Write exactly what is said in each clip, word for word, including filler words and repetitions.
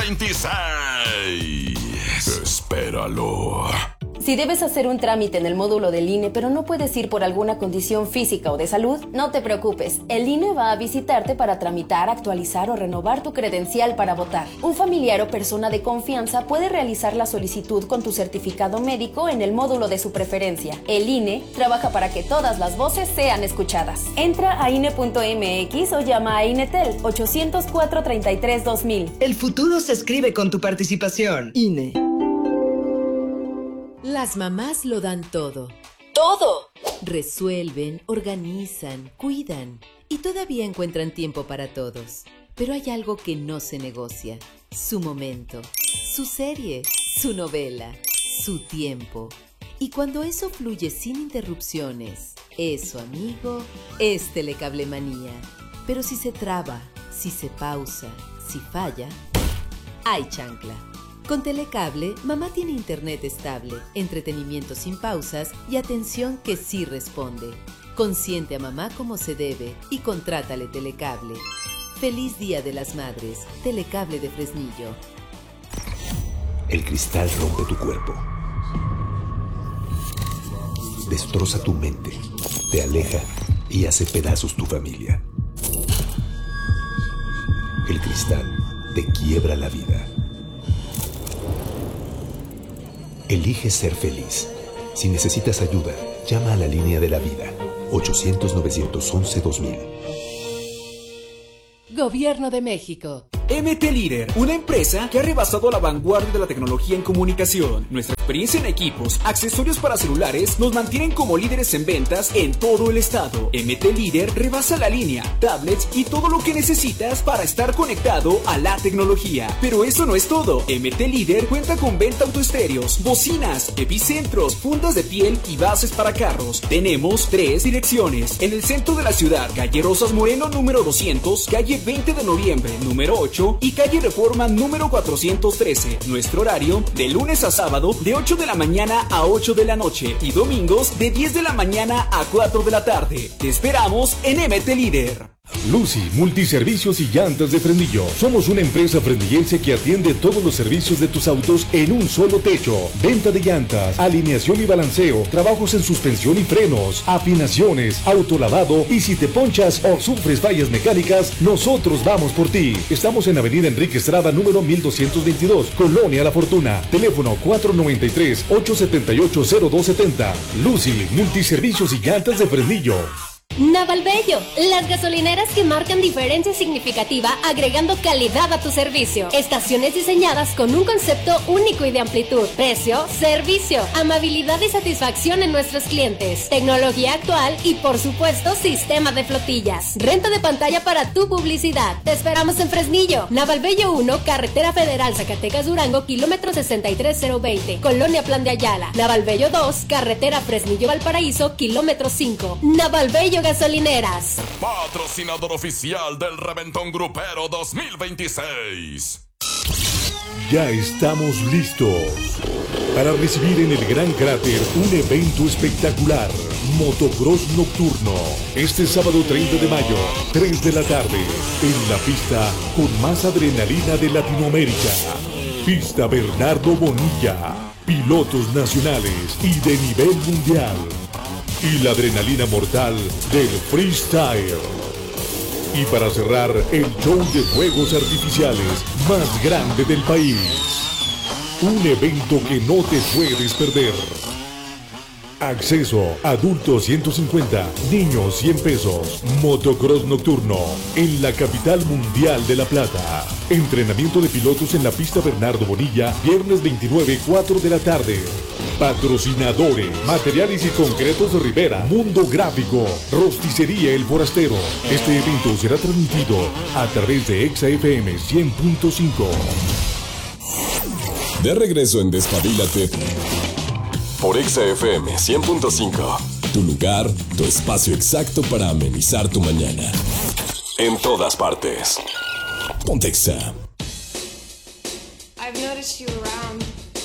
veintiséis. Espéralo. Si debes hacer un trámite en el módulo del I N E, pero no puedes ir por alguna condición física o de salud, no te preocupes. El I N E va a visitarte para tramitar, actualizar o renovar tu credencial para votar. Un familiar o persona de confianza puede realizar la solicitud con tu certificado médico en el módulo de su preferencia. El I N E trabaja para que todas las voces sean escuchadas. Entra a I N E punto M X o llama a INETEL ochocientos cuatro, treinta y tres, dos mil. El futuro se escribe con tu participación. I N E. Las mamás lo dan todo. ¡Todo! Resuelven, organizan, cuidan y todavía encuentran tiempo para todos. Pero hay algo que no se negocia. Su momento, su serie, su novela, su tiempo. Y cuando eso fluye sin interrupciones, eso, amigo, es Telecablemanía. Pero si se traba, si se pausa, si falla, hay chancla. Con Telecable, mamá tiene internet estable, entretenimiento sin pausas y atención que sí responde. Consiente a mamá como se debe y contrátale Telecable. Feliz Día de las Madres, Telecable de Fresnillo. El cristal rompe tu cuerpo. Destroza tu mente, te aleja y hace pedazos tu familia. El cristal te quiebra la vida. Elige ser feliz. Si necesitas ayuda, llama a la línea de la vida. ochocientos, novecientos once, dos mil. Gobierno de México. M T Líder, una empresa que ha rebasado la vanguardia de la tecnología en comunicación. Nuestra experiencia en equipos, accesorios para celulares nos mantienen como líderes en ventas en todo el estado. M T Líder rebasa la línea, tablets y todo lo que necesitas para estar conectado a la tecnología. Pero eso no es todo. M T Líder cuenta con venta autoestéreos, bocinas, epicentros, fundas de piel y bases para carros. Tenemos tres direcciones. En el centro de la ciudad, calle Rosas Moreno número doscientos, calle veinte de noviembre número ocho y calle Reforma número cuatrocientos trece. Nuestro horario de lunes a sábado de ocho de la mañana a ocho de la noche y domingos de diez de la mañana a cuatro de la tarde. Te esperamos en M T Líder. Lucy, Multiservicios y Llantas de Fresnillo. Somos una empresa fresnillense que atiende todos los servicios de tus autos en un solo techo. Venta de llantas, alineación y balanceo, trabajos en suspensión y frenos, afinaciones, autolavado y si te ponchas o sufres fallas mecánicas, nosotros vamos por ti. Estamos en Avenida Enrique Estrada, número mil doscientos veintidós, Colonia La Fortuna. Teléfono cuatro nueve tres, ocho siete ocho, cero dos siete cero. Lucy, Multiservicios y Llantas de Fresnillo. Navalbello, las gasolineras que marcan diferencia significativa agregando calidad a tu servicio. Estaciones diseñadas con un concepto único y de amplitud. Precio, servicio, amabilidad y satisfacción en nuestros clientes. Tecnología actual y por supuesto sistema de flotillas. Renta de pantalla para tu publicidad. Te esperamos en Fresnillo. Navalbello uno, Carretera Federal Zacatecas Durango, kilómetro sesenta y tres cero veinte, Colonia Plan de Ayala. Navalbello dos, Carretera Fresnillo Valparaíso, kilómetro cinco. Navalbello Gasolineras. Patrocinador oficial del Reventón Grupero dos mil veintiséis. Ya estamos listos para recibir en el Gran Cráter un evento espectacular, Motocross Nocturno, este sábado treinta de mayo, tres de la tarde, en la pista con más adrenalina de Latinoamérica. Pista Bernardo Bonilla, pilotos nacionales y de nivel mundial. Y la adrenalina mortal del freestyle. Y para cerrar, el show de fuegos artificiales más grande del país. Un evento que no te puedes perder. Acceso, adultos ciento cincuenta, niños cien pesos. Motocross nocturno, en la capital mundial de La Plata. Entrenamiento de pilotos en la pista Bernardo Bonilla, viernes veintinueve, cuatro de la tarde. Patrocinadores, Materiales y Concretos Rivera, Mundo Gráfico, Rosticería El Forastero. Este evento será transmitido a través de Exa F M cien punto cinco. De regreso en Despabilate por Exa F M cien punto cinco. Tu lugar, tu espacio exacto para amenizar tu mañana. En todas partes. Ponte Exa. I've noticed you around.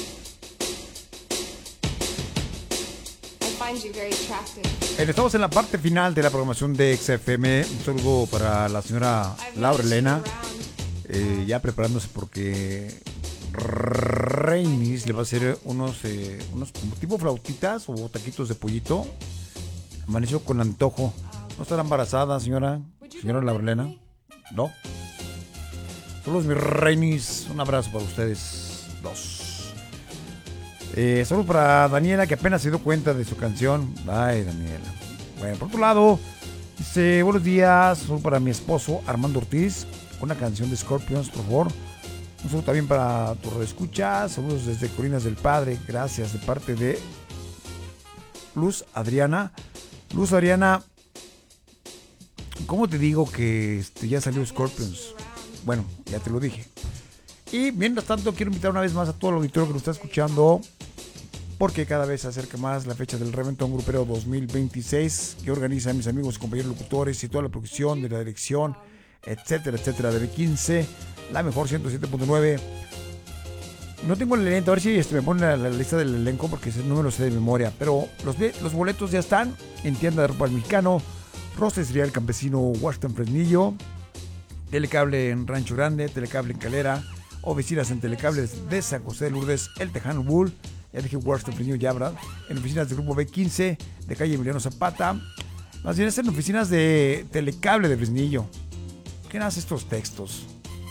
Estamos en la parte final de la programación de Exa F M. Un saludo para la señora Laura Elena. eh, ya preparándose porque Reinis le va a hacer unos, eh, unos como tipo flautitas o taquitos de pollito. Amaneció con antojo. ¿No estará embarazada, señora? Señora Laurelena. ¿No? Saludos, mis Reinis. Un abrazo para ustedes dos. Eh, saludos para Daniela, que apenas se dio cuenta de su canción. Ay, Daniela. Bueno, por otro lado, dice, buenos días. Saludos para mi esposo, Armando Ortiz. Una canción de Scorpions, por favor. Un saludo también para tu redescucha. Saludos desde Colinas del Padre. Gracias, de parte de Luz Adriana. Luz Adriana, ¿cómo te digo que este, ya salió Scorpions? Bueno, ya te lo dije. Y mientras tanto, quiero invitar una vez más a todo el auditorio que nos está escuchando, porque cada vez se acerca más la fecha del Reventón Grupero dos mil veintiséis, que organizan mis amigos y compañeros locutores y toda la producción de la dirección, etcétera, etcétera, de B quince, la mejor ciento siete punto nueve. No tengo el elenco, a ver si este, me ponen la, la lista del elenco, porque ese no me lo sé de memoria, pero los, los boletos ya están en tienda de ropa al mexicano, Rostería El Campesino, Washington Fresnillo, Telecable en Rancho Grande, Telecable en Calera, oficinas en Telecables de San José de Lourdes, El Tejano Bull, ya dije Washington Fresnillo ya, ¿verdad? En oficinas del grupo B quince, de calle Emiliano Zapata, más bien es en oficinas de Telecable de Fresnillo. ¿Quién hace estos textos?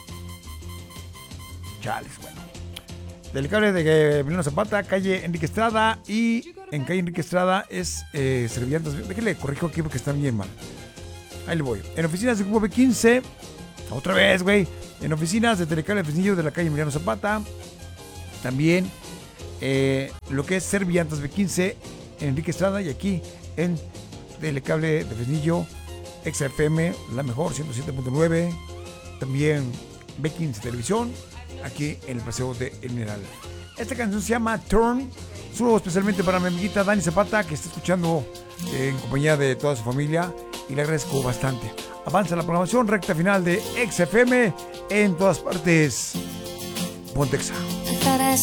Chales, bueno. Telecable de Emiliano Zapata, calle Enrique Estrada, y en calle Enrique Estrada es eh, Serviantes. Déjenle corrijo aquí porque están bien mal. Ahí le voy. En oficinas del grupo B quince, otra vez, güey. En oficinas de Telecable de Fresnillo de la calle Emiliano Zapata. También eh, lo que es Serviantes B quince, en Enrique Estrada, y aquí en Telecable de Fresnillo, X F M, la mejor, ciento siete punto nueve. También B quince Televisión, aquí en el Paseo de El Mineral. Esta canción se llama Turn. Solo especialmente para mi amiguita Dani Zapata, que está escuchando eh, en compañía de toda su familia, y le agradezco bastante. Avanza la programación, recta final de X F M en todas partes. Pontexa.